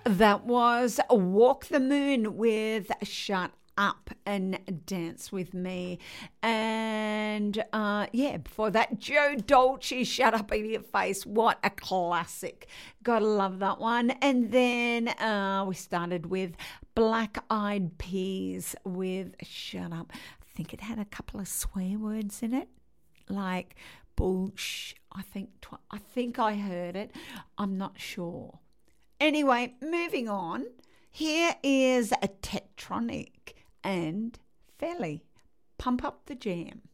That was Walk the Moon with Shut Up and Dance With Me. And before that, Joe Dolce, Shut Up in Your Face. What a classic. Gotta love that one. And then we started with Black Eyed Peas with Shut Up. I think it had a couple of swear words in it, like bullsh. I think I heard it. I'm not sure. Anyway, moving on. Here is a Tetronic and Felly. Pump up the jam.